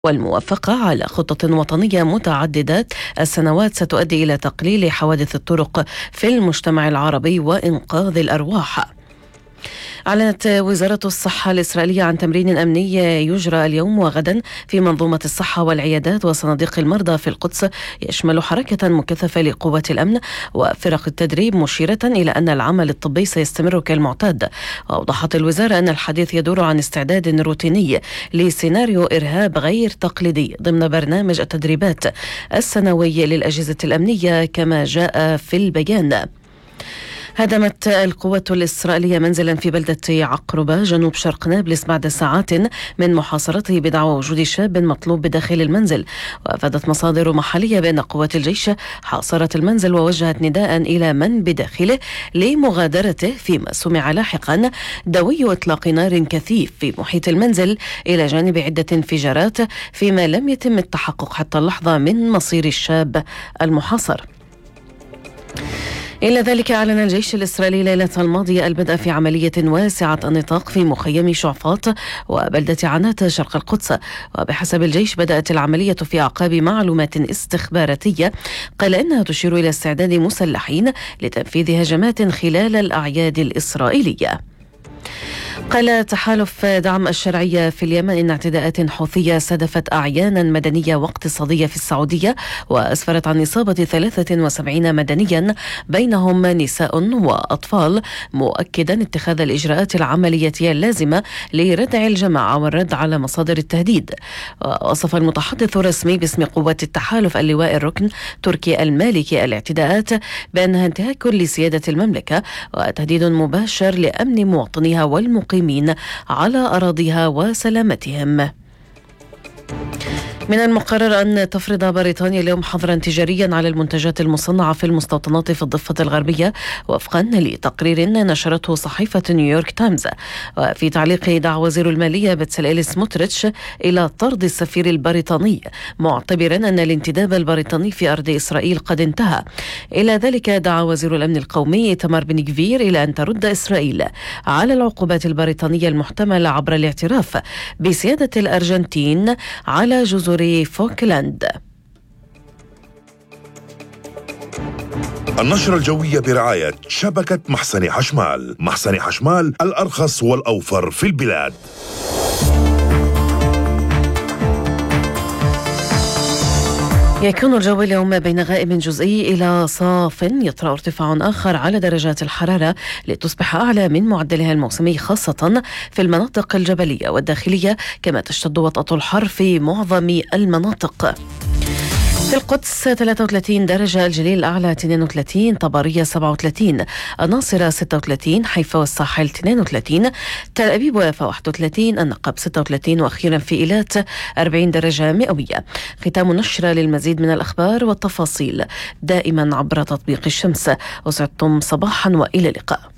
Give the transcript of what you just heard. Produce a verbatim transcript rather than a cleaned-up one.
والموافقة على خطة وطنية متعددة السنوات ستؤدي إلى تقليل حوادث الطرق في المجتمع العربي وإنقاذ الأرواح. أعلنت وزارة الصحة الإسرائيلية عن تمرين أمني يجرى اليوم وغدا في منظومة الصحة والعيادات وصناديق المرضى في القدس، يشمل حركة مكثفة لقوات الأمن وفرق التدريب، مشيرة إلى أن العمل الطبي سيستمر كالمعتاد. وأوضحت الوزارة أن الحديث يدور عن استعداد روتيني لسيناريو إرهاب غير تقليدي ضمن برنامج التدريبات السنوي للأجهزة الأمنية كما جاء في البيان. هدمت القوات الإسرائيلية منزلا في بلدة عقربة جنوب شرق نابلس بعد ساعات من محاصرته بدعوى وجود شاب مطلوب بداخل المنزل. وأفادت مصادر محلية بأن قوات الجيش حاصرت المنزل ووجهت نداء إلى من بداخله لمغادرته، فيما سمع لاحقا دوي إطلاق نار كثيف في محيط المنزل إلى جانب عدة انفجارات، فيما لم يتم التحقق حتى اللحظة من مصير الشاب المحاصر. إلى ذلك أعلن الجيش الإسرائيلي ليلة الماضية البدء في عملية واسعة النطاق في مخيم شعفاط وبلدة عنات شرق القدس. وبحسب الجيش بدأت العملية في أعقاب معلومات استخباراتية قال إنها تشير إلى استعداد مسلحين لتنفيذ هجمات خلال الأعياد الإسرائيلية. قال تحالف دعم الشرعية في اليمن إن اعتداءات حوثية استهدفت أعيانا مدنية واقتصادية في السعودية وأسفرت عن إصابة ثلاثة وسبعين مدنيا بينهم نساء وأطفال، مؤكدا اتخاذ الإجراءات العملية اللازمة لردع الجماعة والرد على مصادر التهديد. ووصف المتحدث الرسمي باسم قوات التحالف اللواء الركن تركي المالكي الاعتداءات بأنها انتهاك لسيادة المملكة وتهديد مباشر لأمن مواطنيها والمقيمين على أراضيها وسلامتهم. من المقرر أن تفرض بريطانيا اليوم حظرا تجاريا على المنتجات المصنعة في المستوطنات في الضفة الغربية وفقا لتقرير نشرته صحيفة نيويورك تايمز. وفي تعليق دعا وزير المالية بتسليل سموتريتش إلى طرد السفير البريطاني، معتبرا أن الانتداب البريطاني في أرض إسرائيل قد انتهى. إلى ذلك دعا وزير الأمن القومي إيتمار بن غفير إلى أن ترد إسرائيل على العقوبات البريطانية المحتملة عبر الاعتراف بسيادة الأرجنتين على جزر فوكلاند. النشرة الجوية برعاية شبكة محسن حشمال. محسن حشمال الأرخص والأوفر في البلاد. يكون الجو اليوم بين غائم جزئي إلى صاف، يطرأ ارتفاع آخر على درجات الحرارة لتصبح أعلى من معدلها الموسمي خاصة في المناطق الجبلية والداخلية، كما تشتد وطأة الحر في معظم المناطق. في القدس ثلاثة وثلاثين درجة، الجليل الأعلى اثنين وثلاثين، طبرية سبعة وثلاثين، الناصرة ستة وثلاثين، حيفا والساحل اثنين وثلاثين، تل أبيب ويافا واحد وثلاثين، النقب ستة وثلاثين، وأخيرا في إيلات أربعين درجة مئوية. ختام النشرة. للمزيد من الأخبار والتفاصيل دائما عبر تطبيق الشمس. أسعدتم صباحا وإلى اللقاء.